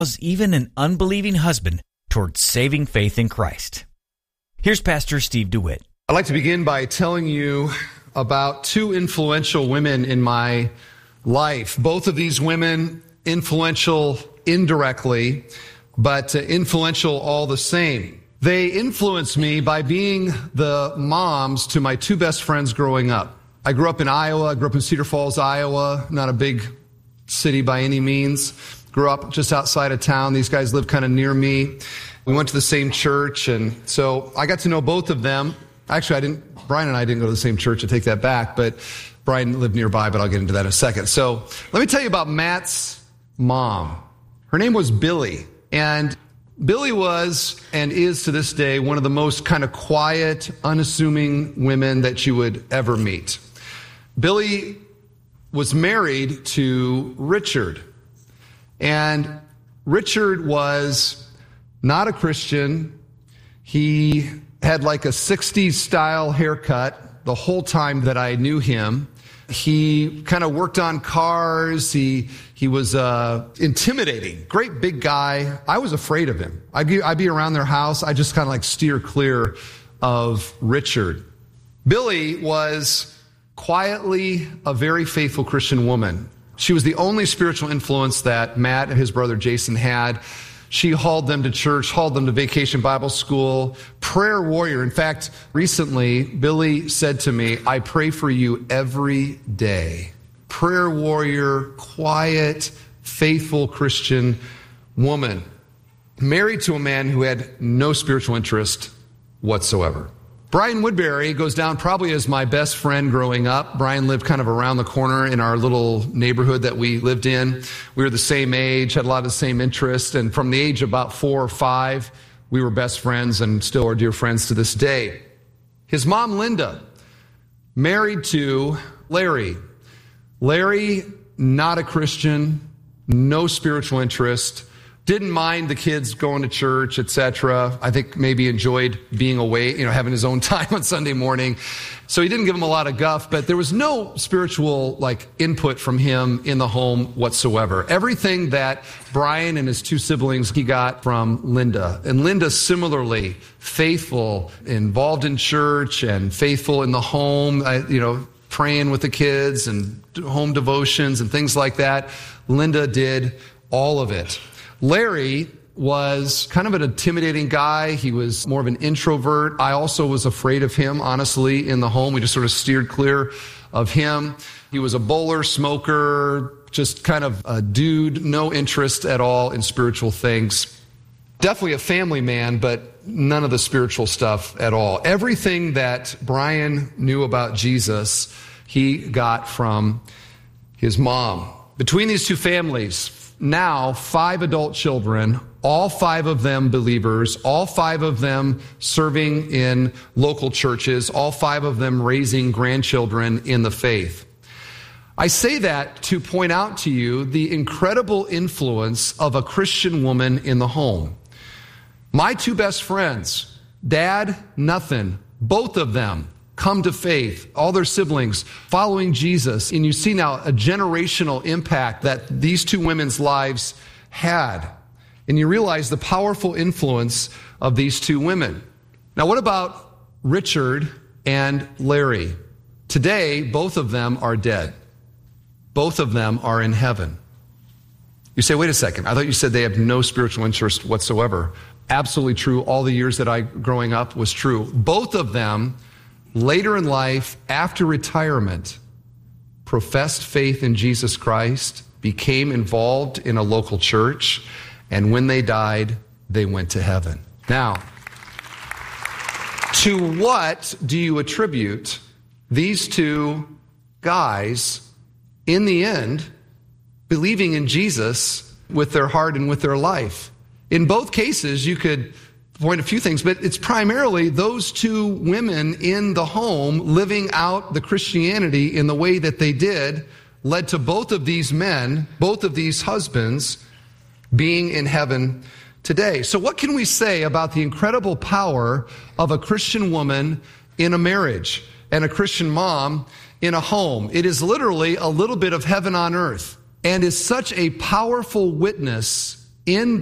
even an unbelieving husband towards saving faith in Christ. Here's Pastor Steve DeWitt. I'd like to begin by telling you about two influential women in my life. Both of these women influential indirectly, but influential all the same. They influenced me by being the moms to my two best friends growing up. I grew up in Iowa. I grew up in Cedar Falls, Iowa, not a big city by any means. Grew up just outside of town. These guys lived kind of near me. We went to the same church, and so I got to know both of them. Actually, Brian and I didn't go to the same church. I take that back, but Brian lived nearby, but I'll get into that in a second. So let me tell you about Matt's mom. Her name was Billy, and Billy was and is to this day one of the most kind of quiet, unassuming women that you would ever meet. Billy was married to Richard, and Richard was not a Christian. He had like a 60s style haircut the whole time that I knew him. He kind of worked on cars. He was intimidating, great big guy. I was afraid of him. I'd be around their house. I just kind of like steer clear of Richard. Billy was quietly a very faithful Christian woman. She was the only spiritual influence that Matt and his brother Jason had. She hauled them to church, hauled them to Vacation Bible School, prayer warrior. In fact, recently, Billy said to me, I pray for you every day. Prayer warrior, quiet, faithful Christian woman, married to a man who had no spiritual interest whatsoever. Brian Woodbury goes down probably as my best friend growing up. Brian lived kind of around the corner in our little neighborhood that we lived in. We were the same age, had a lot of the same interests, and from the age of about 4 or 5, we were best friends and still are dear friends to this day. His mom, Linda, married to Larry. Larry, not a Christian, no spiritual interest, didn't mind the kids going to church, etc. I think maybe enjoyed being away, having his own time on Sunday morning. So he didn't give him a lot of guff, but there was no spiritual input from him in the home whatsoever. Everything that Brian and his two siblings he got from Linda. And Linda similarly faithful, involved in church and faithful in the home, praying with the kids and home devotions and things like that. Linda did all of it. Larry was kind of an intimidating guy. He was more of an introvert. I also was afraid of him, honestly, in the home. We just sort of steered clear of him. He was a bowler, smoker, just kind of a dude, no interest at all in spiritual things. Definitely a family man, but none of the spiritual stuff at all. Everything that Brian knew about Jesus, he got from his mom. Between these two families, now 5 adult children, all 5 of them believers, all 5 of them serving in local churches, all 5 of them raising grandchildren in the faith. I say that to point out to you the incredible influence of a Christian woman in the home. My 2 best friends, Dad, nothing, both of them come to faith, all their siblings following Jesus. And you see now a generational impact that these 2 women's lives had. And you realize the powerful influence of these 2 women. Now, what about Richard and Larry? Today, both of them are dead. Both of them are in heaven. You say, wait a second, I thought you said they have no spiritual interest whatsoever. Absolutely true. All the years that growing up was true. Both of them later in life, after retirement, professed faith in Jesus Christ, became involved in a local church, and when they died, they went to heaven. Now, to what do you attribute these 2 guys, in the end, believing in Jesus with their heart and with their life? In both cases, you could point a few things, but it's primarily those 2 women in the home living out the Christianity in the way that they did led to both of these men, both of these husbands, being in heaven today. So what can we say about the incredible power of a Christian woman in a marriage and a Christian mom in a home? It is literally a little bit of heaven on earth and is such a powerful witness in